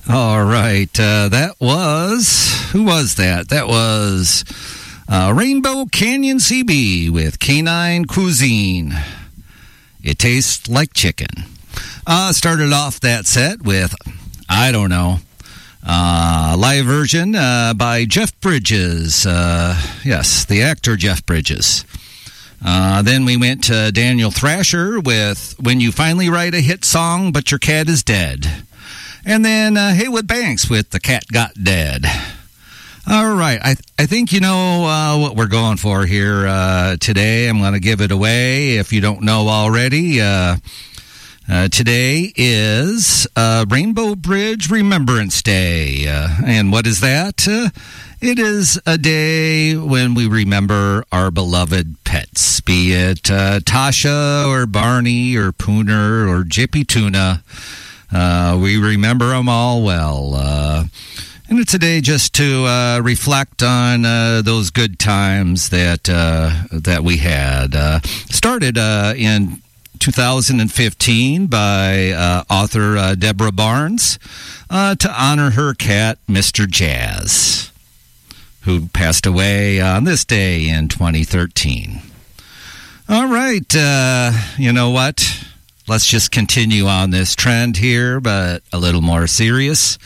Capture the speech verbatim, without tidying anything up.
All right. Uh, that was, who was that? That was uh, Rainbow Canyon C B with Canine Cuisine. It tastes like chicken. Uh, started off that set with, I don't know, uh, live version uh, by Jeff Bridges. Uh, yes, the actor Jeff Bridges. Uh, then we went to Daniel Thrasher with When You Finally Write a Hit Song, But Your Cat Is Dead. And then uh, Haywood Banks with The Cat Got Dead. All right. I I think you know uh, what we're going for here uh, today. I'm going to give it away if you don't know already. Uh, uh, today is uh, Rainbow Bridge Remembrance Day. Uh, and what is that? Uh, it is a day when we remember our beloved pets, be it uh, Tasha or Barney or Pooner or Jippy Tuna. Uh, we remember them all well. Uh, and it's a day just to uh, reflect on uh, those good times that uh, that we had. Uh, started uh, in two thousand fifteen by uh, author uh, Deborah Barnes uh, to honor her cat, Mister Jazz, who passed away on this day in twenty thirteen. All right. Uh, you know what? Let's just continue on this trend here, but a little more serious.